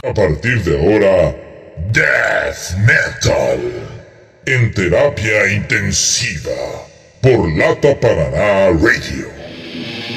A partir de ahora, Death Metal. En terapia intensiva. Por Lata Paraná Radio.